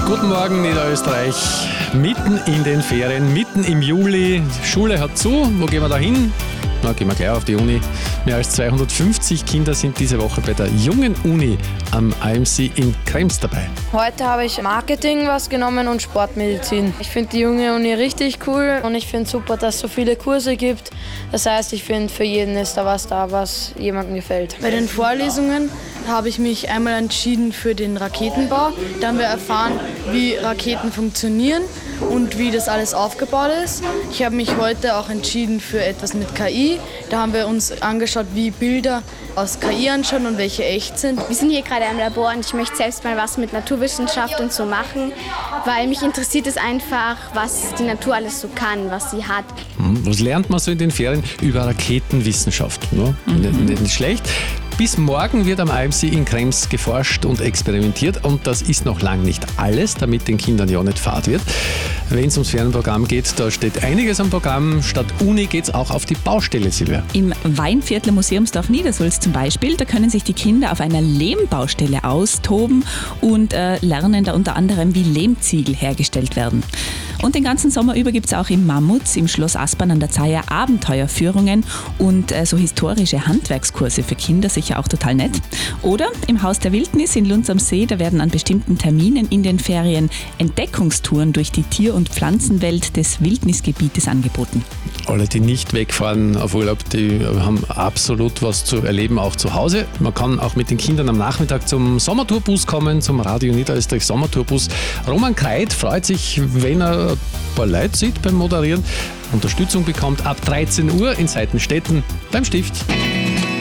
Guten Morgen Niederösterreich, mitten in den Ferien, mitten im Juli. Schule hat zu, wo gehen wir da hin? Na, gehen wir gleich auf die Uni. Mehr als 250 Kinder sind diese Woche bei der Jungen Uni am AMC in Krems dabei. Heute habe ich Marketing was genommen und Sportmedizin. Ich finde die Junge Uni richtig cool und ich finde super, dass es so viele Kurse gibt. Das heißt, ich finde, für jeden ist da, was jemandem gefällt. Bei den Vorlesungen habe ich mich einmal entschieden für den Raketenbau. Da haben wir erfahren, wie Raketen funktionieren und wie das alles aufgebaut ist. Ich habe mich heute auch entschieden für etwas mit KI. Da haben wir uns angeschaut, wie Bilder aus KI anschauen und welche echt sind. Wir sind hier gerade im Labor und ich möchte selbst mal was mit Naturwissenschaft und so machen, weil mich interessiert es einfach, was die Natur alles so kann, was sie hat. Was lernt man so in den Ferien über Raketenwissenschaft? Ne? Nicht schlecht. Bis morgen wird am AMC in Krems geforscht und experimentiert und das ist noch lang nicht alles, damit den Kindern ja nicht fad wird. Wenn es ums Ferienprogramm geht, da steht einiges am Programm. Statt Uni geht es auch auf die Baustelle, Silvia. Im Weinviertler Museumsdorf Niedersulz zum Beispiel, da können sich die Kinder auf einer Lehmbaustelle austoben und lernen da unter anderem, wie Lehmziegel hergestellt werden. Und den ganzen Sommer über gibt es auch im Mammuts, im Schloss Aspern an der Zeiher Abenteuerführungen und so historische Handwerkskurse für Kinder, sicher auch total nett. Oder im Haus der Wildnis in Lunz am See, da werden an bestimmten Terminen in den Ferien Entdeckungstouren durch die Tier- und Pflanzenwelt des Wildnisgebietes angeboten. Alle, die nicht wegfahren auf Urlaub, die haben absolut was zu erleben, auch zu Hause. Man kann auch mit den Kindern am Nachmittag zum Sommertourbus kommen, zum Radio Niederösterreich Sommertourbus. Roman Kreit freut sich, wenn er ein paar Leute sieht beim Moderieren. Unterstützung bekommt ab 13 Uhr in Seitenstetten beim Stift.